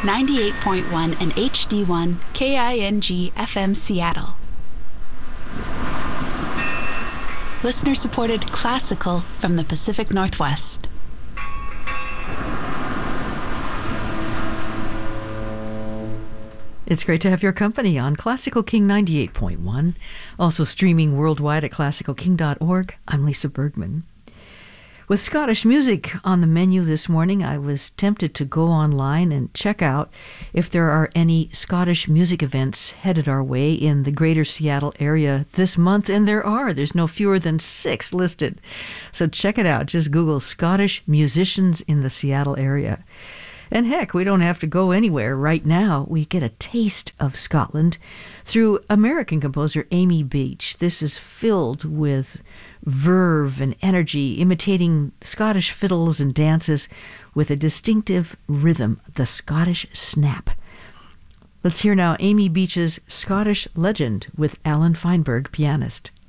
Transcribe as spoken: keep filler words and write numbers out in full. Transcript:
ninety-eight point one and H D one K I N G F M Seattle. Listener-supported classical from the Pacific Northwest. It's great to have your company on Classical King ninety-eight point one, also streaming worldwide at classical king dot org. I'm Lisa Bergman. With Scottish music on the menu this morning, I was tempted to go online and check out if there are any Scottish music events headed our way in the greater Seattle area this month, and there are. There's no fewer than six listed. So check it out. Just Google Scottish musicians in the Seattle area. And heck, we don't have to go anywhere. Right now, we get a taste of Scotland through American composer Amy Beach. This is filled with verve and energy, imitating Scottish fiddles and dances with a distinctive rhythm, the Scottish snap. Let's hear now Amy Beach's Scottish Legend with Alan Feinberg, pianist.